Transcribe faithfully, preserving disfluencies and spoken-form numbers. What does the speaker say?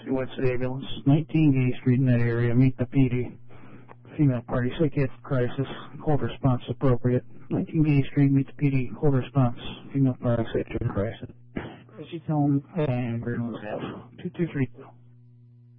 What's the ambulance? nineteen Gay Street in that area. Meet the P D. Female party, psychiatric crisis. Cold response appropriate. nineteen Gay Street, meet the P D. Cold response. Female party, psychiatric crisis. She tell him, and we're going to have two two three two.